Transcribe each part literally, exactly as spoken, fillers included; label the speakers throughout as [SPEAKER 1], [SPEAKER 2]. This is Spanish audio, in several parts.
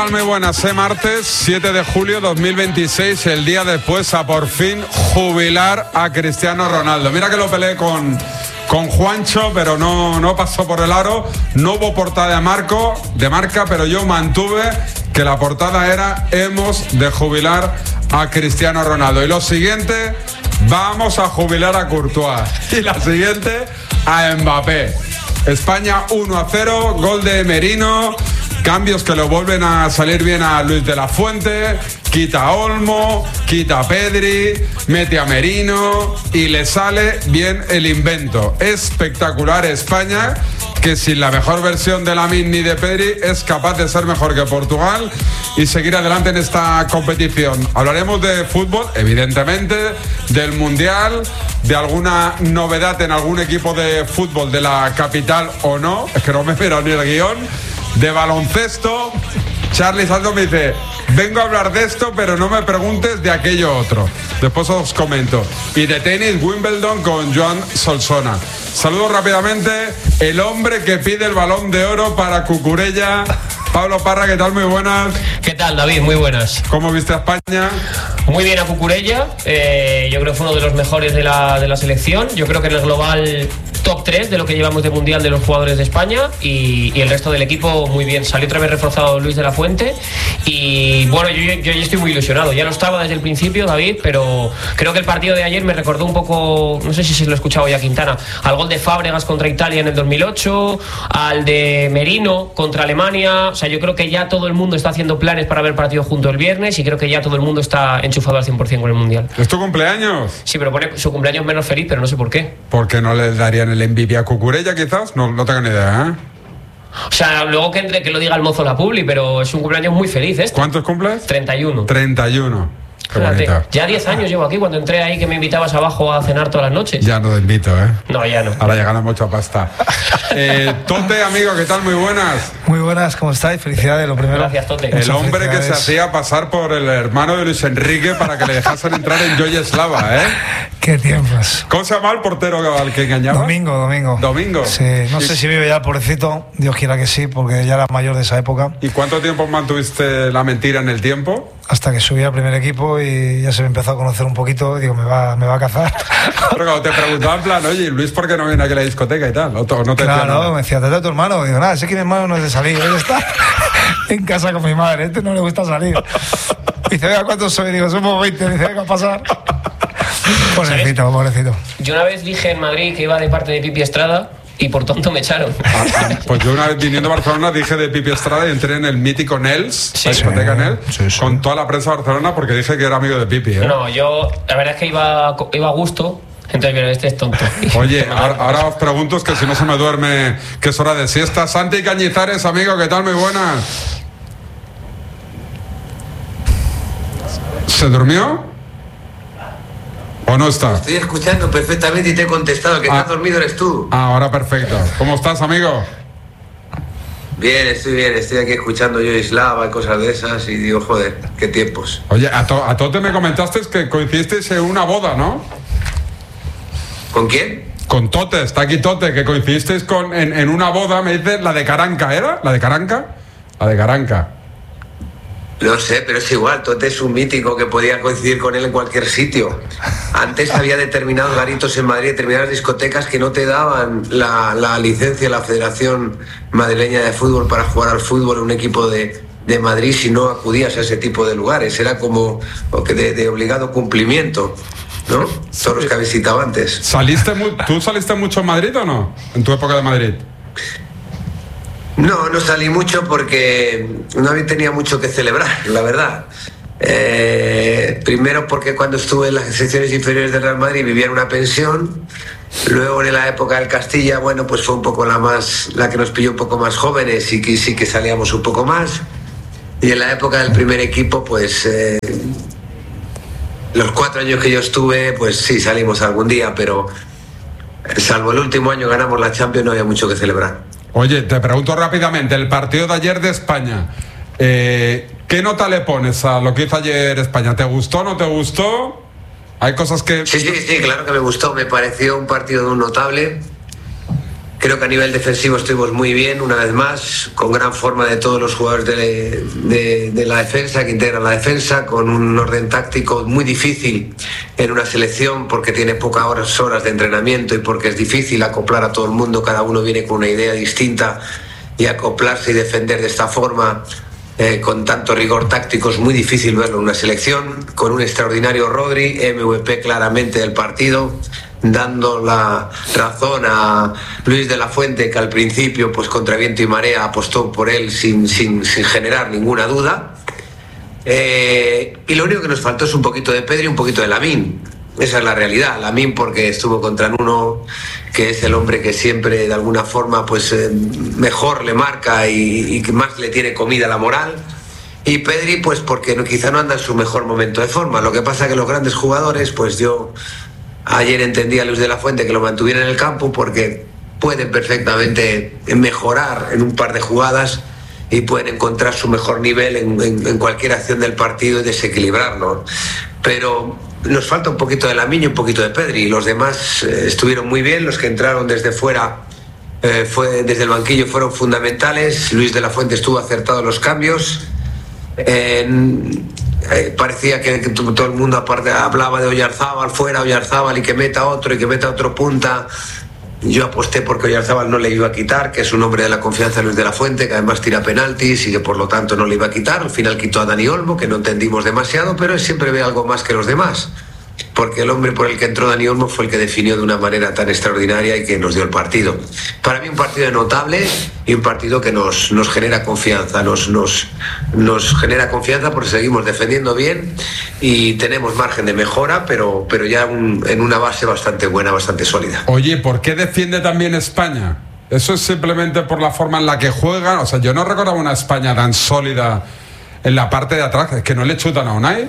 [SPEAKER 1] Muy buenas, ¿eh? Martes siete de julio de dos mil veintiséis, el día después a por fin jubilar a Cristiano Ronaldo. Mira que lo peleé con, con Juancho, pero no, no pasó por el aro. No hubo portada de, marco, de marca, pero yo mantuve que la portada era hemos de jubilar a Cristiano Ronaldo. Y lo siguiente, vamos a jubilar a Courtois. Y la siguiente, a Mbappé. España uno a cero, gol de Merino. Cambios que lo vuelven a salir bien a Luis de la Fuente, quita a Olmo, quita a Pedri, mete a Merino y le sale bien el invento. Espectacular España, que sin la mejor versión de Lamine ni de Pedri es capaz de ser mejor que Portugal y seguir adelante en esta competición. Hablaremos de fútbol, evidentemente, del Mundial, de alguna novedad en algún equipo de fútbol de la capital o no, es que no me miro ni el guión. De baloncesto, Charlie Santos me dice, vengo a hablar de esto, pero no me preguntes de aquello otro. Después os comento. Y de tenis, Wimbledon con Joan Solsona. Saludos rápidamente. El hombre que pide el Balón de Oro para Cucurella. Pablo Parra, ¿qué tal? Muy buenas.
[SPEAKER 2] ¿Qué tal, David? Muy buenas.
[SPEAKER 1] ¿Cómo viste a España?
[SPEAKER 2] Muy bien a Cucurella. Eh, yo creo que fue uno de los mejores de la, de la selección. Yo creo que en el global top tres de lo que llevamos de mundial de los jugadores de España y, y el resto del equipo muy bien. Salió otra vez reforzado Luis de la Fuente y bueno, yo, yo, yo estoy muy ilusionado. Ya lo estaba desde el principio, David, pero creo que el partido de ayer me recordó un poco, no sé si se lo he escuchado ya Quintana, al gol de Fábregas contra Italia en el dos mil ocho, al de Merino contra Alemania. O sea, yo creo que ya todo el mundo está haciendo planes para ver partido junto el viernes y creo que ya todo el mundo está enchufado al cien por ciento con el mundial.
[SPEAKER 1] ¿Es tu cumpleaños?
[SPEAKER 2] Sí, pero pone su cumpleaños menos feliz, pero no sé por qué.
[SPEAKER 1] ¿Por qué no le darían el M V P a Cucurella quizás? No, no tengo ni idea, ¿eh?
[SPEAKER 2] O sea, luego que entre, que lo diga el mozo la publi, pero es un cumpleaños muy feliz este.
[SPEAKER 1] ¿Cuántos cumples?
[SPEAKER 2] treinta y uno.
[SPEAKER 1] treinta y uno. Qué
[SPEAKER 2] Fíjate,
[SPEAKER 1] bonito.
[SPEAKER 2] ya diez años llevo aquí, cuando entré ahí que me invitabas abajo a cenar todas las noches.
[SPEAKER 1] Ya no te invito, ¿eh?
[SPEAKER 2] No, ya no.
[SPEAKER 1] Ahora ya ganas mucha pasta. eh, Tote, amigo, ¿qué tal? Muy buenas.
[SPEAKER 3] Muy buenas, ¿cómo estáis? Felicidades, lo primero.
[SPEAKER 2] Gracias, Tote.
[SPEAKER 1] El hombre que se hacía pasar por el hermano de Luis Enrique para que le dejasen entrar en Joyeslava, ¿eh?
[SPEAKER 3] Qué tiempos.
[SPEAKER 1] ¿Cómo se llama el portero al que engañaba?
[SPEAKER 3] Domingo, Domingo.
[SPEAKER 1] Domingo.
[SPEAKER 3] Sí, no sé si vive ya el pobrecito, Dios quiera que sí, porque ya era mayor de esa época.
[SPEAKER 1] ¿Y cuánto tiempo mantuviste la mentira en el tiempo?
[SPEAKER 3] Hasta que subí al primer equipo y ya se me empezó a conocer un poquito, digo, me va, me va a cazar.
[SPEAKER 1] Pero cuando te preguntaba en plan, oye, Luis, ¿por qué no viene aquí a la discoteca y tal? ¿O no te
[SPEAKER 3] claro, me decía, ¿te tu hermano? Digo, nada, sé que mi hermano no es de salir, él está en casa con mi madre, este no le gusta salir. Dice, venga, ¿cuántos soy? Digo, somos veinte, dice, venga, a pasar. Pobrecito, pobrecito.
[SPEAKER 2] Yo una vez dije en Madrid que iba de parte de Pipi Estrada y por tonto me echaron.
[SPEAKER 1] Ah, ah, pues yo una vez viniendo a Barcelona dije de Pipi Estrada y entré en el mítico Nels,
[SPEAKER 2] Sí.
[SPEAKER 1] la discoteca Nels,
[SPEAKER 3] Sí, sí.
[SPEAKER 1] con toda la prensa de Barcelona porque dije que era amigo de Pipi, ¿eh?
[SPEAKER 2] No, yo la verdad es que iba, iba a gusto. Entonces, pero este es tonto.
[SPEAKER 1] Oye, ahora, ahora os pregunto, es que si no se me duerme, que es hora de siesta. Santi Cañizares, amigo, ¿qué tal? Muy buenas. ¿Se durmió? ¿O no está?
[SPEAKER 4] Estoy escuchando perfectamente y te he contestado. Que
[SPEAKER 1] Ah.
[SPEAKER 4] estás dormido eres tú.
[SPEAKER 1] Ah, ahora perfecto. ¿Cómo estás, amigo?
[SPEAKER 4] Bien, estoy bien. Estoy aquí escuchando yo Islava y cosas de esas y digo, joder, qué tiempos.
[SPEAKER 1] Oye, a, to, a Tote me comentaste que coincidisteis en una boda, ¿no?
[SPEAKER 4] ¿Con quién?
[SPEAKER 1] Con Tote, está aquí Tote, que coincidisteis con, en, en una boda, me dice, la de Caranca, ¿era? ¿La de Caranca? La de Caranca.
[SPEAKER 4] No sé, pero es igual. Tote es un mítico que podía coincidir con él en cualquier sitio. Antes había determinados garitos en Madrid, determinadas discotecas que no te daban la, la licencia de la Federación Madrileña de Fútbol para jugar al fútbol en un equipo de, de Madrid si no acudías a ese tipo de lugares. Era como de, de obligado cumplimiento, ¿no? Todos los que habéis citado antes.
[SPEAKER 1] ¿Saliste mu- ¿Tú saliste mucho en Madrid o no? En tu época de Madrid.
[SPEAKER 4] No, no salí mucho porque no tenía mucho que celebrar, la verdad. Eh, primero porque cuando estuve en las secciones inferiores del Real Madrid vivía en una pensión. Luego en la época del Castilla, bueno, pues fue un poco la más, la que nos pilló un poco más jóvenes y que sí que salíamos un poco más. Y en la época del primer equipo, pues eh, los cuatro años que yo estuve, pues sí salimos algún día, pero salvo el último año ganamos la Champions, no había mucho que celebrar.
[SPEAKER 1] Oye, te pregunto rápidamente, el partido de ayer de España, eh, ¿qué nota le pones a lo que hizo ayer España? ¿Te gustó o no te gustó? Hay cosas que...
[SPEAKER 4] Sí, sí, sí, claro que me gustó, me pareció un partido de un notable. Creo que a nivel defensivo estuvimos muy bien, una vez más, con gran forma de todos los jugadores de, de, de la defensa, que integran la defensa, con un orden táctico muy difícil en una selección porque tiene pocas horas, horas de entrenamiento y porque es difícil acoplar a todo el mundo, cada uno viene con una idea distinta y acoplarse y defender de esta forma eh, con tanto rigor táctico es muy difícil verlo en una selección, con un extraordinario Rodri, M V P claramente del partido, dando la razón a Luis de la Fuente, que al principio pues contra viento y marea apostó por él sin, sin, sin generar ninguna duda, eh, y lo único que nos faltó es un poquito de Pedri y un poquito de Lamine. Esa es la realidad. Lamine porque estuvo contra Nuno, que es el hombre que siempre de alguna forma pues eh, mejor le marca y, y que más le tiene comida la moral, y Pedri pues porque no, quizá no anda en su mejor momento de forma. Lo que pasa que los grandes jugadores, pues yo ayer entendí a Luis de la Fuente que lo mantuviera en el campo porque pueden perfectamente mejorar en un par de jugadas y pueden encontrar su mejor nivel en, en, en cualquier acción del partido y desequilibrarlo. Pero nos falta un poquito de Lamine y un poquito de Pedri. Los demás eh, estuvieron muy bien, los que entraron desde fuera, eh, fue, desde el banquillo fueron fundamentales. Luis de la Fuente estuvo acertado en los cambios. Eh, Eh, parecía que, que todo el mundo aparte hablaba de Oyarzábal fuera, Oyarzábal y que meta otro y que meta otro punta. Yo aposté porque Oyarzábal no le iba a quitar, que es un hombre de la confianza de Luis de la Fuente, que además tira penaltis y que por lo tanto no le iba a quitar. Al final quitó a Dani Olmo, que no entendimos demasiado, pero él siempre ve algo más que los demás, porque el hombre por el que entró Dani Olmo fue el que definió de una manera tan extraordinaria y que nos dio el partido. Para mí un partido notable y un partido que nos, nos genera confianza, nos, nos, nos genera confianza porque seguimos defendiendo bien y tenemos margen de mejora, pero, pero ya un, en una base bastante buena, bastante sólida.
[SPEAKER 1] Oye, ¿por qué defiende también España? ¿Eso es simplemente por la forma en la que juegan? O sea, yo no recordaba una España tan sólida en la parte de atrás, es que no le chutan a Unai.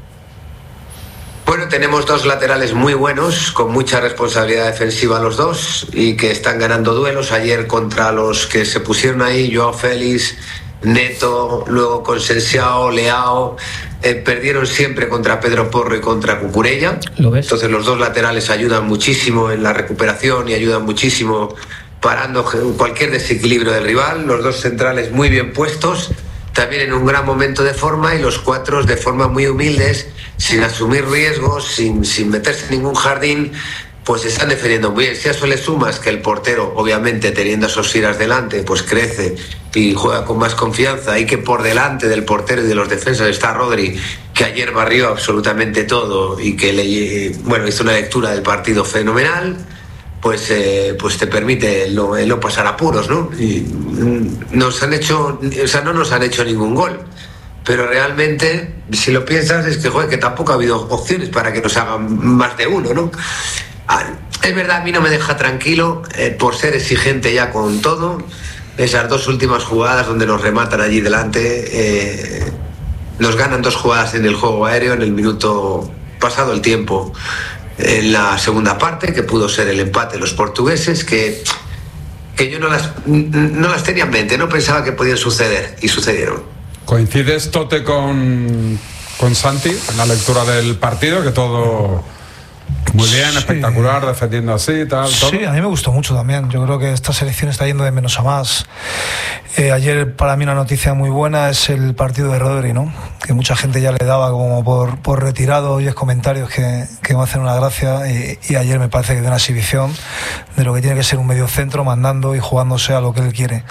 [SPEAKER 4] Bueno, tenemos dos laterales muy buenos, con mucha responsabilidad defensiva los dos, y que están ganando duelos. Ayer contra los que se pusieron ahí, Joao Félix, Neto, luego Consensiao, Leao, eh, perdieron siempre contra Pedro Porro y contra Cucurella.
[SPEAKER 2] ¿Lo ves?
[SPEAKER 4] Entonces los dos laterales ayudan muchísimo en la recuperación y ayudan muchísimo parando cualquier desequilibrio del rival. Los dos centrales muy bien puestos, también en un gran momento de forma, y los cuatro de forma muy humildes, sin asumir riesgos, sin, sin meterse en ningún jardín, pues están defendiendo muy bien. Si a eso le sumas que el portero, obviamente teniendo a Sosiras delante, pues crece y juega con más confianza, y que por delante del portero y de los defensas está Rodri, que ayer barrió absolutamente todo y que le, bueno, hizo una lectura del partido fenomenal, pues, eh, pues te permite no, no pasar apuros, ¿no? Y nos han hecho, o sea, no nos han hecho ningún gol. Pero realmente, si lo piensas, es que, joder, que tampoco ha habido opciones para que nos hagan más de uno, ¿no? Ah, es verdad, a mí no me deja tranquilo eh, por ser exigente ya con todo. Esas dos últimas jugadas donde nos rematan allí delante, eh, nos ganan dos jugadas en el juego aéreo en el minuto pasado el tiempo, en la segunda parte, que pudo ser el empate de los portugueses, que, que yo no las, no las tenía en mente, no pensaba que podían suceder, y sucedieron.
[SPEAKER 1] ¿Coincides, Tote, con, con Santi en la lectura del partido? Que todo muy bien, sí, espectacular, defendiendo así y tal. ¿todo?
[SPEAKER 3] Sí, a mí me gustó mucho también. Yo creo que esta selección está yendo de menos a más. Eh, ayer, para mí, una noticia muy buena es el partido de Rodri, ¿no? Que mucha gente ya le daba como por, por retirado, y es comentarios que, que me hacen una gracia. Y, y ayer me parece que dio una exhibición de lo que tiene que ser un mediocentro, mandando y jugándose a lo que él quiere.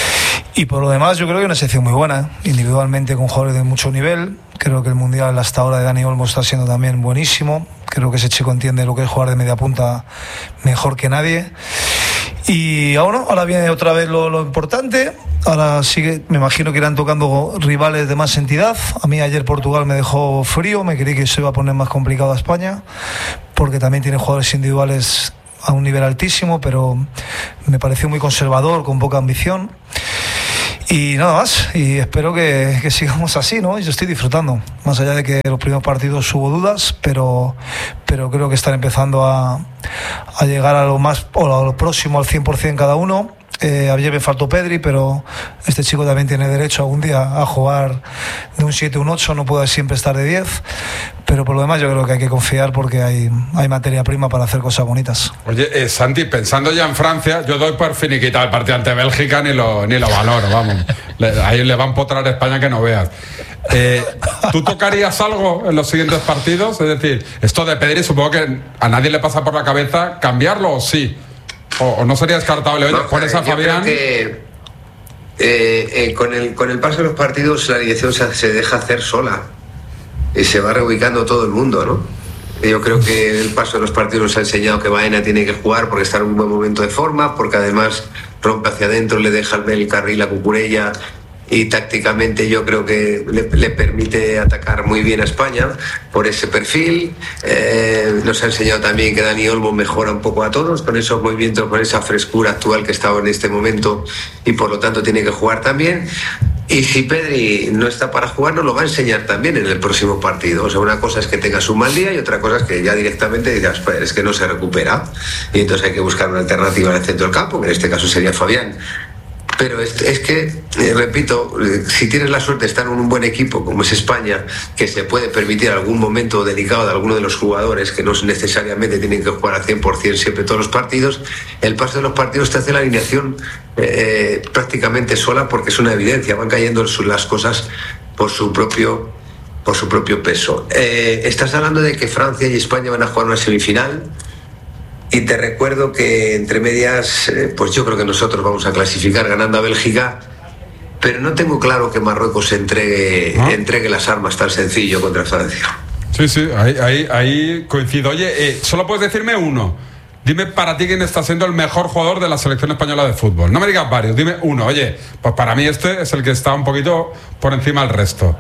[SPEAKER 3] Y por lo demás, yo creo que una selección muy buena, individualmente, con jugadores de mucho nivel. Creo que el mundial hasta ahora de Dani Olmo está siendo también buenísimo. Creo que ese chico entiende lo que es jugar de media punta mejor que nadie. Y ahora, ahora viene otra vez lo, lo importante. Ahora sigue, me imagino que irán tocando rivales de más entidad. A mí ayer Portugal me dejó frío, me creí que se iba a poner más complicado a España, porque también tiene jugadores individuales a un nivel altísimo, pero me pareció muy conservador, con poca ambición. Y nada más, y espero que, que sigamos así, ¿no? Yo estoy disfrutando, más allá de que los primeros partidos hubo dudas, pero, pero creo que están empezando a, a llegar a lo más, o a lo próximo al cien por ciento cada uno. Eh, ayer me faltó Pedri, pero este chico también tiene derecho algún día a jugar de un siete, un ocho, no puede siempre estar de diez. pero por lo demás yo creo que hay que confiar porque hay, hay materia prima para hacer cosas bonitas.
[SPEAKER 1] Oye, eh, Santi, pensando ya en Francia, yo doy por finiquitado el partido ante Bélgica, ni lo, ni lo valoro, vamos. Le, ahí le va a empotrar a España que no veas. Eh, ¿Tú tocarías algo en los siguientes partidos? Es decir, esto de Pedri, supongo que a nadie le pasa por la cabeza cambiarlo, o sí. O, o no sería descartable. Oye,
[SPEAKER 4] no,
[SPEAKER 1] pones a
[SPEAKER 4] yo
[SPEAKER 1] Fabián.
[SPEAKER 4] Creo que, eh, eh, con, el, con el paso de los partidos, la alineación se, se deja hacer sola. Y se va reubicando todo el mundo, ¿no? Yo creo que el paso de los partidos nos ha enseñado que Baena tiene que jugar porque está en un buen momento de forma, porque además rompe hacia adentro, le deja el carril a Cucurella y tácticamente yo creo que le, le permite atacar muy bien a España por ese perfil. Eh, nos ha enseñado también que Dani Olmo mejora un poco a todos con esos movimientos, con esa frescura actual que estaba en este momento y por lo tanto tiene que jugar también. Y si Pedri no está para jugar, nos lo va a enseñar también en el próximo partido. O sea, una cosa es que tengas un mal día y otra cosa es que ya directamente digas, pues es que no se recupera. Y entonces hay que buscar una alternativa en el centro del campo, que en este caso sería Fabián. Pero es, es que, eh, repito, eh, si tienes la suerte de estar en un buen equipo como es España, que se puede permitir algún momento delicado de alguno de los jugadores que no necesariamente tienen que jugar al cien por ciento siempre todos los partidos, el paso de los partidos te hace la alineación eh, prácticamente sola porque es una evidencia, van cayendo las cosas por su propio, por su propio peso. Eh, estás hablando de que Francia y España van a jugar una semifinal. Y te recuerdo que entre medias, eh, pues yo creo que nosotros vamos a clasificar ganando a Bélgica, pero no tengo claro que Marruecos entregue, ¿Ah? entregue las armas tan sencillo contra Francia.
[SPEAKER 1] Sí, sí, ahí, ahí, ahí coincido. Oye, eh, solo puedes decirme uno. Dime para ti quién está siendo el mejor jugador de la selección española de fútbol. No me digas varios, dime uno. Oye, pues para mí este es el que está un poquito por encima del resto.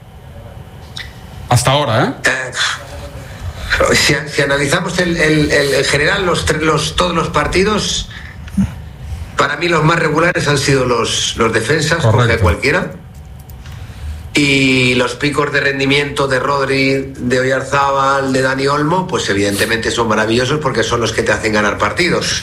[SPEAKER 1] Hasta ahora, ¿eh?
[SPEAKER 4] eh Si, si analizamos el, el, el, en general los, los, todos los partidos, para mí los más regulares han sido los, los defensas, coge cualquiera, y los picos de rendimiento de Rodri, de Oyarzábal, de Dani Olmo, pues evidentemente son maravillosos porque son los que te hacen ganar partidos.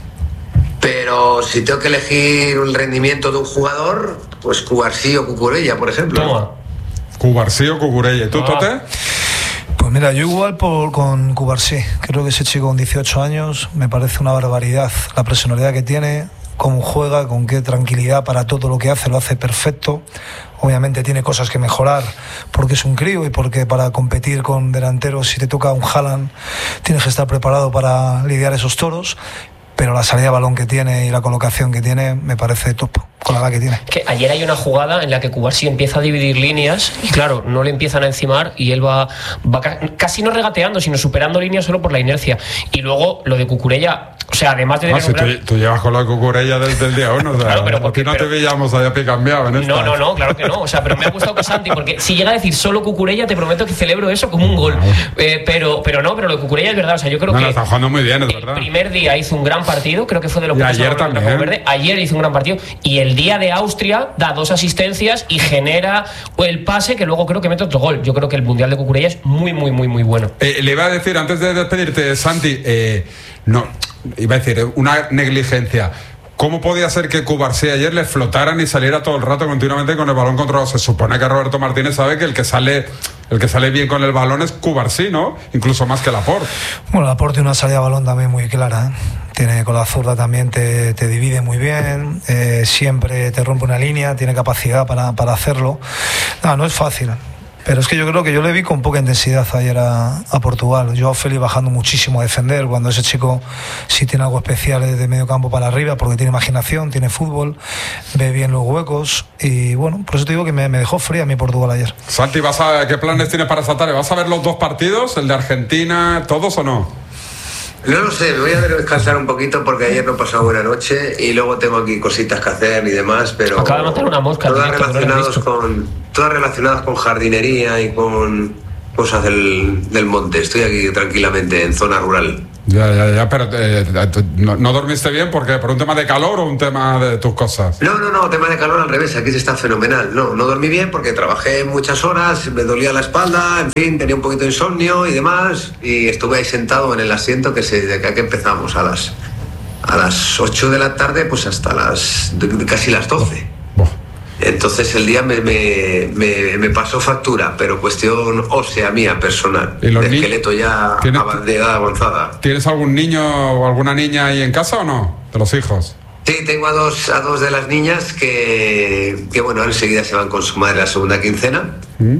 [SPEAKER 4] Pero si tengo que elegir el rendimiento de un jugador, pues Cubarsí o Cucurella, por ejemplo.
[SPEAKER 2] Toma.
[SPEAKER 1] Cubarsí o Cucurella. ¿Tú, Tote?
[SPEAKER 3] Pues mira, yo igual por, con Cubarsí. Creo que ese chico con dieciocho años me parece una barbaridad. La personalidad que tiene, cómo juega, con qué tranquilidad para todo lo que hace, lo hace perfecto. Obviamente tiene cosas que mejorar porque es un crío y porque para competir con delanteros, si te toca un Haaland, tienes que estar preparado para lidiar esos toros. Pero la salida de balón que tiene y la colocación que tiene me parece top, con la edad que tiene.
[SPEAKER 2] Que ayer hay una jugada en la que Cubarsí empieza a dividir líneas y claro, no le empiezan a encimar y él va, va casi no regateando, sino superando líneas solo por la inercia. Y luego lo de Cucurella, o sea, además de...
[SPEAKER 1] No, si tú, tú llevas con la de Cucurella desde el día uno, o sea, claro, pero porque, aquí no pero, te veíamos allá picambiado en esta.
[SPEAKER 2] No, no, no, claro que no, o sea, pero me ha gustado que Santi, porque si llega a decir solo Cucurella, te prometo que celebro eso como un gol. Eh, pero, pero no, pero lo de Cucurella es verdad, o sea, yo creo
[SPEAKER 1] no,
[SPEAKER 2] que...
[SPEAKER 1] No, está jugando muy bien, es
[SPEAKER 2] el
[SPEAKER 1] verdad.
[SPEAKER 2] El primer día hizo un gran partido, creo que fue de lo que...
[SPEAKER 1] Y ayer también.
[SPEAKER 2] Verde. Ayer hizo un gran partido, y el día de Austria da dos asistencias y genera el pase que luego creo que mete otro gol. Yo creo que el Mundial de Cucurella es muy, muy, muy, muy bueno.
[SPEAKER 1] Eh, le iba a decir, antes de despedirte, Santi, eh, no, iba a decir, una negligencia. ¿Cómo podía ser que Cubarsí ayer le flotaran y saliera todo el rato continuamente con el balón controlado? Se supone que Roberto Martínez sabe que el que sale el que sale bien con el balón es Cubarsí, ¿no? Incluso más que Laporte.
[SPEAKER 3] Bueno, Laporte tiene una salida de balón también muy clara, ¿eh? Tiene con la zurda también, te, te divide muy bien, eh, siempre te rompe una línea, tiene capacidad para, para hacerlo. No, no es fácil. Pero es que yo creo que yo le vi con poca intensidad ayer a, a Portugal. Joao Félix bajando muchísimo a defender, cuando ese chico sí tiene algo especial de medio campo para arriba, porque tiene imaginación, tiene fútbol, ve bien los huecos. Y bueno, por eso te digo que me, me dejó fría mi Portugal ayer.
[SPEAKER 1] Santi, ¿vas a, ¿qué planes tienes para esta tarde? ¿Vas a ver los dos partidos, el de Argentina, todos o no?
[SPEAKER 4] No lo sé, me voy a descansar un poquito porque ayer no he pasado buena noche y luego tengo aquí cositas que hacer y demás, pero
[SPEAKER 2] acaba de matar una mosca,
[SPEAKER 4] todas
[SPEAKER 2] directo,
[SPEAKER 4] relacionadas con todas relacionadas con jardinería y con cosas del, del monte. Estoy aquí tranquilamente en zona rural.
[SPEAKER 1] Ya, ya, ya, pero eh, ¿no, ¿no dormiste bien porque por un tema de calor o un tema de tus cosas?
[SPEAKER 4] No, no, no, tema de calor al revés, aquí se está fenomenal. No, no dormí bien porque trabajé muchas horas, me dolía la espalda, en fin, tenía un poquito de insomnio y demás, y estuve ahí sentado en el asiento que se, de que empezamos a las a las ocho de la tarde, pues hasta las casi las doce.
[SPEAKER 1] Oh.
[SPEAKER 4] Entonces el día me, me, me, me pasó factura, pero cuestión ósea mía, personal.
[SPEAKER 1] ¿Y los
[SPEAKER 4] de
[SPEAKER 1] ni-
[SPEAKER 4] esqueleto ya
[SPEAKER 1] ¿Tienes-
[SPEAKER 4] av- de edad avanzada.
[SPEAKER 1] ¿Tienes algún niño o alguna niña ahí en casa o no? De los hijos.
[SPEAKER 4] Sí, tengo a dos, a dos de las niñas que, que, bueno, enseguida se van con su madre la segunda quincena.
[SPEAKER 1] ¿Mm?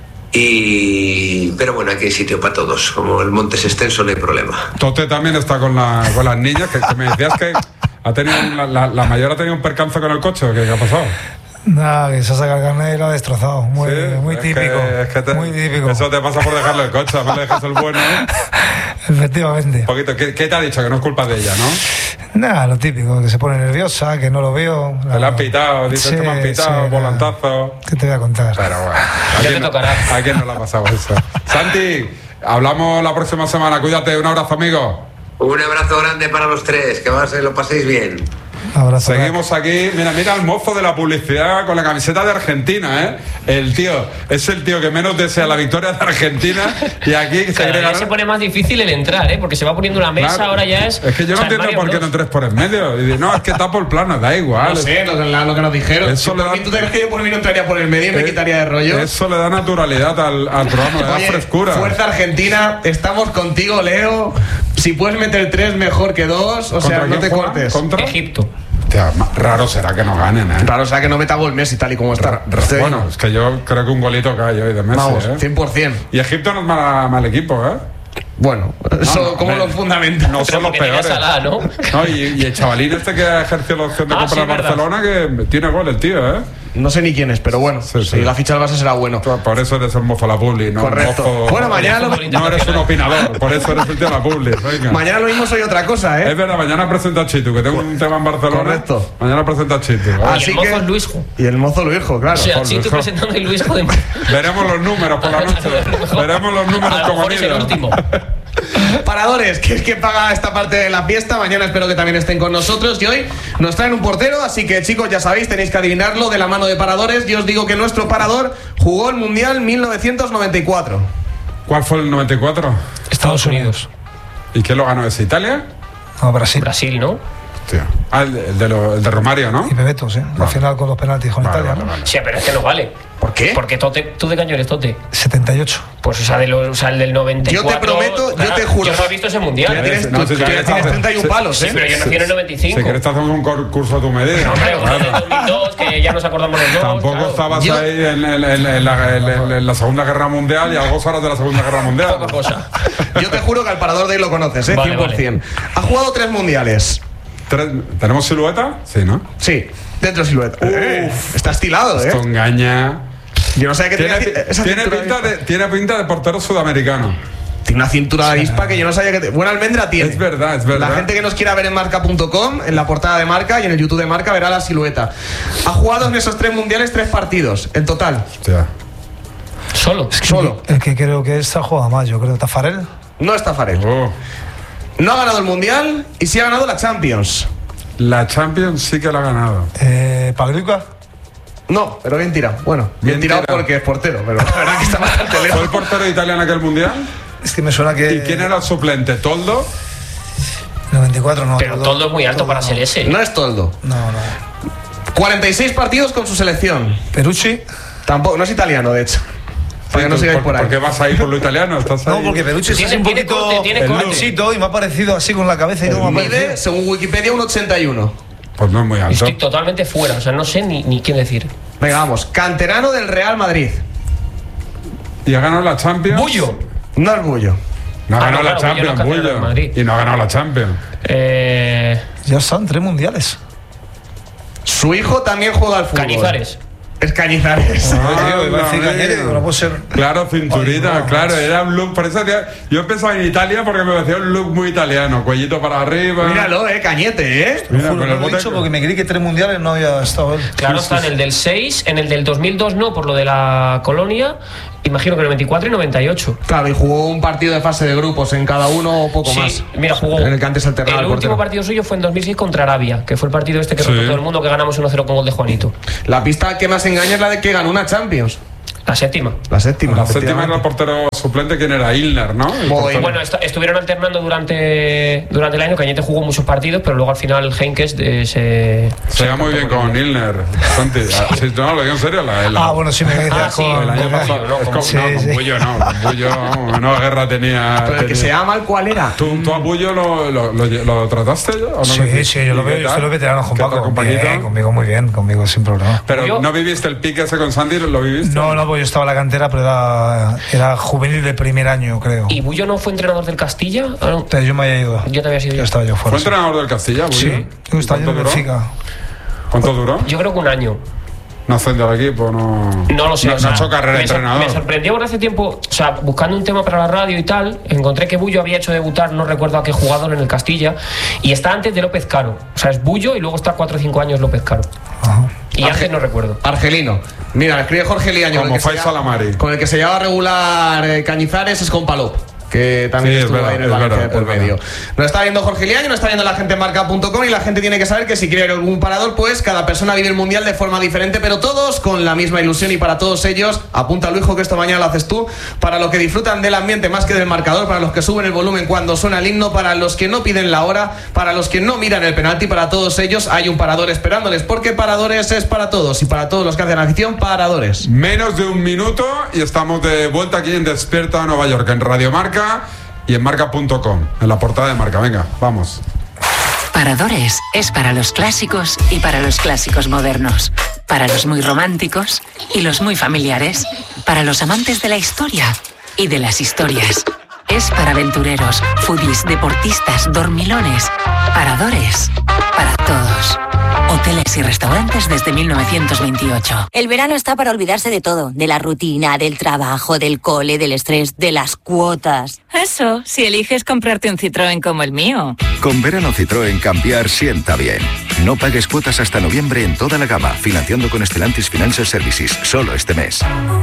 [SPEAKER 4] Y, pero bueno, aquí hay sitio para todos. Como el monte es extenso, no hay problema.
[SPEAKER 1] Tote también está con, la, con las niñas, que, que me decías que ha tenido la, la, la mayor ha tenido un percance con el coche. ¿Qué, qué ha pasado?
[SPEAKER 3] Nada, que se ha sacado el carnet y lo ha destrozado. Muy,
[SPEAKER 1] Sí,
[SPEAKER 3] muy
[SPEAKER 1] es
[SPEAKER 3] típico.
[SPEAKER 1] que- es que te-
[SPEAKER 3] muy típico.
[SPEAKER 1] Eso te pasa por dejarle el coche, además le dejas el bueno. ¿eh?
[SPEAKER 3] Efectivamente.
[SPEAKER 1] Un poquito. ¿Qué, qué te ha dicho? Que no es culpa de ella, ¿no?
[SPEAKER 3] Nada, lo típico, que se pone nerviosa, que no lo veo.
[SPEAKER 1] Que le han pitado, dices
[SPEAKER 3] Sí,
[SPEAKER 1] que me han pitado,
[SPEAKER 3] sí, nada.
[SPEAKER 1] volantazo.
[SPEAKER 3] ¿Qué te voy a contar?
[SPEAKER 1] Pero bueno, ¿a
[SPEAKER 2] Ya
[SPEAKER 1] quién
[SPEAKER 2] te
[SPEAKER 1] no-
[SPEAKER 2] tocará.
[SPEAKER 1] ¿a quién no le ha pasado eso? Santi, hablamos la próxima semana. Cuídate, un abrazo, amigo.
[SPEAKER 4] Un abrazo grande para los tres, que vas, lo paséis bien.
[SPEAKER 3] Un abrazo.
[SPEAKER 1] Seguimos aquí. Mira, mira el mozo de la publicidad con la camiseta de Argentina, ¿eh? El tío, es el tío que menos desea la victoria de Argentina y aquí se
[SPEAKER 2] Cada
[SPEAKER 1] quiere
[SPEAKER 2] día
[SPEAKER 1] ganar.
[SPEAKER 2] se pone más difícil el entrar, ¿eh? Porque se va poniendo una mesa,
[SPEAKER 1] Claro.
[SPEAKER 2] ahora ya es.
[SPEAKER 1] Es que yo
[SPEAKER 2] o
[SPEAKER 1] no
[SPEAKER 2] sea, el
[SPEAKER 1] entiendo
[SPEAKER 2] Mario
[SPEAKER 1] por qué no
[SPEAKER 2] Bros.
[SPEAKER 1] entres por el medio. Y dice, no, es que está por plano, da igual.
[SPEAKER 5] No sé, lo, que- lo que nos dijeron.
[SPEAKER 1] Eso
[SPEAKER 5] Si
[SPEAKER 1] le
[SPEAKER 5] por
[SPEAKER 1] da-
[SPEAKER 5] mí, ¿tú te crees que yo por mí no entraría por el medio y me
[SPEAKER 1] Eh,
[SPEAKER 5] quitaría de rollo?
[SPEAKER 1] Eso le da naturalidad al, al programa, le da
[SPEAKER 5] Oye,
[SPEAKER 1] frescura.
[SPEAKER 5] Fuerza Argentina, estamos contigo, Leo. Si puedes meter tres, mejor que dos. O sea,
[SPEAKER 1] ¿Contra
[SPEAKER 5] no te
[SPEAKER 1] quién juegan?
[SPEAKER 5] cortes.
[SPEAKER 1] ¿Contra?
[SPEAKER 2] Egipto.
[SPEAKER 1] Hostia, ma- raro será que no ganen, ¿eh?
[SPEAKER 5] Claro, o sea, que no meta gol Messi tal y como está.
[SPEAKER 1] Ra- ra-
[SPEAKER 5] Te
[SPEAKER 1] bueno,
[SPEAKER 5] digo.
[SPEAKER 1] es que yo creo que un golito cae hoy de Messi,
[SPEAKER 5] Vamos,
[SPEAKER 1] ¿eh?
[SPEAKER 5] cien por cien.
[SPEAKER 1] Y Egipto no es mal, mal equipo, ¿eh?
[SPEAKER 5] Bueno, eso,
[SPEAKER 1] no,
[SPEAKER 5] ¿cómo
[SPEAKER 1] hombre.
[SPEAKER 5] lo fundamenta?
[SPEAKER 1] No son los
[SPEAKER 2] porque tenía
[SPEAKER 1] peores.
[SPEAKER 2] Salah, ¿no?
[SPEAKER 1] No, y, y el chavalín este que ha ejercido la opción de
[SPEAKER 2] Ah,
[SPEAKER 1] comprar
[SPEAKER 2] sí,
[SPEAKER 1] al
[SPEAKER 2] verdad.
[SPEAKER 1] Barcelona, que tiene gol el tío, ¿eh?
[SPEAKER 5] No sé ni quién es, pero bueno,
[SPEAKER 1] Sí, sí.
[SPEAKER 5] si la ficha del Barça será bueno.
[SPEAKER 1] Por eso eres el mozo de la publi, ¿no?
[SPEAKER 5] Correcto.
[SPEAKER 1] Mozo-
[SPEAKER 5] Bueno, mañana lo,
[SPEAKER 1] No eres un opinador, por eso eres el tío de la publi. Venga.
[SPEAKER 5] mañana lo mismo soy otra cosa,
[SPEAKER 1] Es
[SPEAKER 5] ¿eh?
[SPEAKER 1] verdad, mañana presenta a Chitu, que tengo un tema en Barcelona.
[SPEAKER 5] Correcto.
[SPEAKER 1] Mañana presenta a Chitu. ¿vale?
[SPEAKER 2] Y
[SPEAKER 5] Así
[SPEAKER 2] el mozo
[SPEAKER 5] que-
[SPEAKER 2] es Luisjo.
[SPEAKER 5] Y el mozo Luisjo, claro.
[SPEAKER 2] O sea,
[SPEAKER 1] Joder,
[SPEAKER 2] Chito
[SPEAKER 1] Luisjo.
[SPEAKER 2] presentando y Luisjo de.
[SPEAKER 1] Veremos los números por la noche. Veremos los números
[SPEAKER 2] A lo
[SPEAKER 1] como
[SPEAKER 2] mejor es el
[SPEAKER 1] miden.
[SPEAKER 2] último.
[SPEAKER 5] Paradores, que es que paga esta parte de la fiesta. Mañana espero que también estén con nosotros. Y hoy nos traen un portero, así que chicos, ya sabéis, tenéis que adivinarlo de la mano de Paradores. Yo os digo que nuestro parador jugó el Mundial mil novecientos noventa y cuatro.
[SPEAKER 1] ¿Cuál fue el noventa y cuatro?
[SPEAKER 2] Estados Unidos.
[SPEAKER 1] ¿Y quién lo ganó? ¿Es Italia?
[SPEAKER 3] No, Brasil.
[SPEAKER 2] Brasil, ¿no?
[SPEAKER 1] Hostia. Ah, el de, el de lo- el de Romario, ¿no?
[SPEAKER 3] Y Bebeto, sí. Al final con los penaltis con
[SPEAKER 1] Vale,
[SPEAKER 3] Italia,
[SPEAKER 1] vale,
[SPEAKER 3] ¿no?
[SPEAKER 1] vale.
[SPEAKER 2] Sí, pero es que no vale.
[SPEAKER 5] ¿Por qué?
[SPEAKER 2] Porque Tote, ¿tú de qué año eres, Tote?
[SPEAKER 3] setenta y ocho.
[SPEAKER 2] Pues o sea, de los, o sea, el del noventa y
[SPEAKER 5] Yo
[SPEAKER 2] cuatro.
[SPEAKER 5] te prometo, yo
[SPEAKER 2] claro,
[SPEAKER 5] te juro.
[SPEAKER 2] Yo no he visto ese
[SPEAKER 5] Tú ya
[SPEAKER 2] mundial.
[SPEAKER 5] tienes,
[SPEAKER 1] No,
[SPEAKER 5] tú-
[SPEAKER 1] si
[SPEAKER 5] tú ya
[SPEAKER 1] quieres
[SPEAKER 5] tienes
[SPEAKER 1] hacer-
[SPEAKER 5] treinta y un
[SPEAKER 1] sí,
[SPEAKER 5] palos,
[SPEAKER 2] Sí,
[SPEAKER 5] ¿eh?
[SPEAKER 2] pero yo nací en el noventa y cinco.
[SPEAKER 1] Si quieres hacer un cor- curso a tu medida.
[SPEAKER 2] Hombre, uno
[SPEAKER 1] Claro.
[SPEAKER 2] del dos mil dos, que ya nos acordamos los dos.
[SPEAKER 1] Tampoco
[SPEAKER 2] claro.
[SPEAKER 1] estabas
[SPEAKER 5] Yo-
[SPEAKER 1] ahí en, en- en- en la, en- en- en la Segunda Guerra Mundial y algo sabes de la Segunda Guerra Mundial.
[SPEAKER 2] Poca cosa.
[SPEAKER 5] Yo te juro que al parador de hoy lo conoces, ¿eh?
[SPEAKER 2] Vale,
[SPEAKER 5] cien por cien. Ha jugado tres mundiales.
[SPEAKER 1] Tres- ¿Tenemos silueta? Sí, ¿no?
[SPEAKER 5] Sí, dentro de silueta. Uf, está estilado, ¿eh?
[SPEAKER 1] Esto engaña.
[SPEAKER 5] Yo no sabía que
[SPEAKER 1] Tiene,
[SPEAKER 5] tenía esa
[SPEAKER 1] tiene
[SPEAKER 5] cintura
[SPEAKER 1] pinta de, tiene pinta de portero sudamericano.
[SPEAKER 5] Tiene una cintura de avispa que yo no sabía que... te- Buena almendra tiene.
[SPEAKER 1] Es verdad, es verdad.
[SPEAKER 5] La gente que nos quiera ver en marca punto com, en la portada de Marca y en el YouTube de Marca verá la silueta. Ha jugado en esos tres mundiales tres partidos, en total.
[SPEAKER 1] Hostia.
[SPEAKER 2] Solo.
[SPEAKER 5] Solo.
[SPEAKER 3] El que creo que esta juega más, yo creo. Tafarel.
[SPEAKER 5] No está Farel.
[SPEAKER 1] Oh.
[SPEAKER 5] No ha ganado el mundial y sí ha ganado la Champions.
[SPEAKER 1] La Champions sí que la ha ganado.
[SPEAKER 3] Eh, Pagliuca.
[SPEAKER 5] No, pero bien tirado. Bueno, bien,
[SPEAKER 1] Bien
[SPEAKER 5] tirado
[SPEAKER 1] tirado.
[SPEAKER 5] porque es portero, pero la verdad que está bastante
[SPEAKER 1] ¿Fue el
[SPEAKER 5] lejos.
[SPEAKER 1] portero italiano en aquel mundial?
[SPEAKER 3] Es que me suena que.
[SPEAKER 1] ¿Y quién era el suplente? ¿Toldo?
[SPEAKER 3] noventa y cuatro, no.
[SPEAKER 2] Pero todo es muy alto para ser ese.
[SPEAKER 5] No es Toldo.
[SPEAKER 3] No, no.
[SPEAKER 5] cuarenta y seis partidos con su selección.
[SPEAKER 3] Perucci.
[SPEAKER 5] Tampoco, no es italiano, de hecho. Para que no sigáis
[SPEAKER 1] ¿Por,
[SPEAKER 5] por ahí.
[SPEAKER 1] ¿Por qué vas ahí por lo italiano? ¿Estás ahí?
[SPEAKER 3] No, porque Perucci es
[SPEAKER 2] Tiene-
[SPEAKER 3] así un
[SPEAKER 2] tiene
[SPEAKER 3] poquito.
[SPEAKER 2] corte, tiene
[SPEAKER 1] corte.
[SPEAKER 3] Peluchito y me ha parecido así con la cabeza y no me ha
[SPEAKER 5] Mide,
[SPEAKER 3] parecido.
[SPEAKER 5] según Wikipedia, un ochenta y uno.
[SPEAKER 1] Pues no es muy alto.
[SPEAKER 2] Estoy totalmente fuera, o sea, no sé ni, ni qué decir.
[SPEAKER 5] Venga, vamos. Canterano del Real Madrid.
[SPEAKER 1] ¿Y ha ganado la Champions?
[SPEAKER 2] Bullo.
[SPEAKER 5] No es Bullo.
[SPEAKER 1] No ha
[SPEAKER 2] Ah,
[SPEAKER 1] ganado
[SPEAKER 2] no,
[SPEAKER 1] la
[SPEAKER 2] claro, Bullo
[SPEAKER 1] Champions,
[SPEAKER 2] no es campeón del
[SPEAKER 1] Bullo.
[SPEAKER 2] Madrid.
[SPEAKER 1] Y no ha ganado la Champions.
[SPEAKER 2] Eh,
[SPEAKER 3] Ya están, tres mundiales.
[SPEAKER 5] Su hijo también juega al fútbol.
[SPEAKER 2] Cañizares.
[SPEAKER 5] Es Cañizares.
[SPEAKER 1] Ah,
[SPEAKER 3] Tío, iba a decir
[SPEAKER 1] amigo.
[SPEAKER 3] Cañete, digo, no puede ser.
[SPEAKER 1] Claro, cinturita,
[SPEAKER 3] Ay, no,
[SPEAKER 1] claro,
[SPEAKER 3] no.
[SPEAKER 1] era un look. Por eso tía, yo pensaba en Italia porque me parecía un look muy italiano. Cuellito para arriba.
[SPEAKER 5] Míralo, eh, Cañete, eh.
[SPEAKER 1] Mira,
[SPEAKER 3] Juro,
[SPEAKER 1] con
[SPEAKER 3] no
[SPEAKER 1] el
[SPEAKER 3] lo he
[SPEAKER 1] bote-
[SPEAKER 3] dicho porque me creí que tres mundiales no había estado él.
[SPEAKER 2] Claro,
[SPEAKER 1] Sí,
[SPEAKER 2] está
[SPEAKER 1] sí,
[SPEAKER 2] en el del seis, en el del dos mil dos no, por lo de la colonia. Imagino que en el veinticuatro y noventa y ocho.
[SPEAKER 5] Claro, y jugó un partido de fase de grupos en cada uno o poco
[SPEAKER 2] Sí,
[SPEAKER 5] más.
[SPEAKER 2] mira, jugó.
[SPEAKER 5] En el que antes alternaba
[SPEAKER 2] El
[SPEAKER 5] el
[SPEAKER 2] último
[SPEAKER 5] portero.
[SPEAKER 2] partido suyo fue en dos mil seis contra Arabia, que fue el partido este que
[SPEAKER 1] Sí.
[SPEAKER 2] rompió todo el mundo, que ganamos uno cero con gol de Juanito.
[SPEAKER 5] La pista que más engaña es la de que ganó una Champions.
[SPEAKER 2] La séptima.
[SPEAKER 5] La séptima.
[SPEAKER 1] La séptima era el
[SPEAKER 5] efectivamente.
[SPEAKER 1] portero suplente, ¿quién era? Ilner, ¿no? El
[SPEAKER 5] Muy
[SPEAKER 1] portero.
[SPEAKER 2] Bueno, est- estuvieron alternando durante, durante el año. Cañete jugó muchos partidos, pero luego al final Henkes eh, se.
[SPEAKER 1] Se lleva muy bien con Ilner. Santi. Ah, sí, no, lo digo en serio. La, la-
[SPEAKER 3] Ah, bueno, sí me decías
[SPEAKER 2] Ah, sí,
[SPEAKER 3] con...
[SPEAKER 1] el año
[SPEAKER 3] con-
[SPEAKER 1] pasado.
[SPEAKER 2] no,
[SPEAKER 1] Es
[SPEAKER 2] con-
[SPEAKER 1] como-
[SPEAKER 3] sí,
[SPEAKER 1] no, con
[SPEAKER 3] sí.
[SPEAKER 1] Bullo no. Con Bullo, vamos, no, guerra tenía.
[SPEAKER 5] Pero el que
[SPEAKER 1] tenía-
[SPEAKER 5] se llama mal, ¿cuál era?
[SPEAKER 1] ¿Tú, tú a Bullo lo, lo, lo, lo trataste ya? ¿O no?
[SPEAKER 3] Sí, sí, yo lo
[SPEAKER 1] ¿Y
[SPEAKER 3] veo,
[SPEAKER 1] qué
[SPEAKER 3] yo
[SPEAKER 1] tal?
[SPEAKER 3] estoy los veteranos con
[SPEAKER 1] ¿Qué tal
[SPEAKER 3] Paco.
[SPEAKER 1] con Paquito?
[SPEAKER 3] Bien, conmigo muy bien, conmigo sin problema.
[SPEAKER 1] Pero
[SPEAKER 2] Yo-
[SPEAKER 1] ¿no viviste el pique ese con Santi? ¿Lo viviste?
[SPEAKER 3] No, no, pues yo estaba en la cantera, pero era, era juvenil de primer año, creo.
[SPEAKER 2] ¿Y Bullo no fue entrenador del Castilla? Ah, no.
[SPEAKER 3] Entonces yo me había ido.
[SPEAKER 2] Yo te había sido
[SPEAKER 3] Ya
[SPEAKER 2] yo.
[SPEAKER 3] estaba yo
[SPEAKER 1] ¿Fue
[SPEAKER 3] fuera. sí.
[SPEAKER 1] entrenador del Castilla, Bullo?
[SPEAKER 3] Sí, yo estaba yo en
[SPEAKER 1] ¿Cuánto duró?
[SPEAKER 3] Benfica.
[SPEAKER 1] ¿Cuánto duró?
[SPEAKER 2] Yo creo que un año.
[SPEAKER 1] No ascendió al equipo, no.
[SPEAKER 2] No lo sé.
[SPEAKER 1] No,
[SPEAKER 2] o sea,
[SPEAKER 1] no ha hecho carrera de
[SPEAKER 2] me, sor-
[SPEAKER 1] entrenador.
[SPEAKER 2] me sorprendió porque hace tiempo, o sea, buscando un tema para la radio y tal, encontré que Bullo había hecho debutar, no recuerdo a qué jugador en el Castilla, y está antes de López Caro. O sea, es Bullo y luego está cuatro o cinco años López Caro.
[SPEAKER 3] Ajá.
[SPEAKER 2] Y
[SPEAKER 5] Arge-
[SPEAKER 2] antes no recuerdo.
[SPEAKER 5] Argelino. Mira, me escribe Jorge Liaño.
[SPEAKER 1] Como
[SPEAKER 5] con el que se
[SPEAKER 1] Faisal
[SPEAKER 5] llama-
[SPEAKER 1] Amari.
[SPEAKER 5] Con el que se llama regular eh, Cañizares, es con Palop, que también
[SPEAKER 1] Sí, es
[SPEAKER 5] estuvo
[SPEAKER 1] verdad,
[SPEAKER 5] ahí en el
[SPEAKER 1] es
[SPEAKER 5] Valencia
[SPEAKER 1] verdad,
[SPEAKER 5] de por
[SPEAKER 1] es verdad.
[SPEAKER 5] medio. Nos está viendo Jorge Liaño, nos está viendo la gente en marca punto com y la gente tiene que saber que si quiere algún parador, pues cada persona vive el mundial de forma diferente, pero todos con la misma ilusión, y para todos ellos, apunta Luijo que esto mañana lo haces tú, para los que disfrutan del ambiente más que del marcador, para los que suben el volumen cuando suena el himno, para los que no piden la hora, para los que no miran el penalti, para todos ellos hay un parador esperándoles, porque paradores es para todos, y para todos los que hacen afición, paradores.
[SPEAKER 1] Menos de un minuto y estamos de vuelta aquí en Despierta Nueva York, en Radio Marca y en marca punto com, en la portada de Marca. Venga, vamos.
[SPEAKER 6] Paradores es para los clásicos y para los clásicos modernos, para los muy románticos y los muy familiares, para los amantes de la historia y de las historias. Es para aventureros, foodies, deportistas, dormilones. Paradores para todos. Hoteles y restaurantes desde mil novecientos veintiocho.
[SPEAKER 7] El verano está para olvidarse de todo, de la rutina, del trabajo, del cole, del estrés, de las cuotas.
[SPEAKER 6] Eso, si eliges comprarte un Citroën como el mío.
[SPEAKER 8] Con verano Citroën cambiar sienta bien. No pagues cuotas hasta noviembre en toda la gama, financiando con Stellantis Financial Services, solo este mes.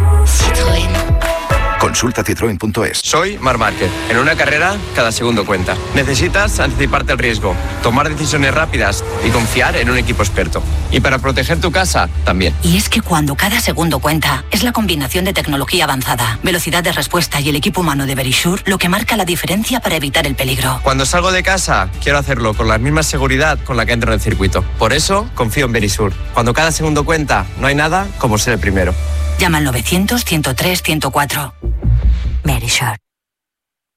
[SPEAKER 7] Citroën.
[SPEAKER 8] Consulta citroen punto es.
[SPEAKER 9] Soy Marc Márquez. En una carrera, cada segundo cuenta. Necesitas anticiparte al riesgo, tomar decisiones rápidas y confiar en un equipo experto. Y para proteger tu casa, también.
[SPEAKER 7] Y es que cuando cada segundo cuenta, es la combinación de tecnología avanzada, velocidad de respuesta y el equipo humano de Verisure lo que marca la diferencia para evitar el peligro.
[SPEAKER 9] Cuando salgo de casa, quiero hacerlo con la misma seguridad con la que entro en el circuito. Por eso, confío en Verisure. Cuando cada segundo cuenta, no hay nada como ser el primero.
[SPEAKER 7] Llama al novecientos, ciento tres, ciento cuatro. Verisure.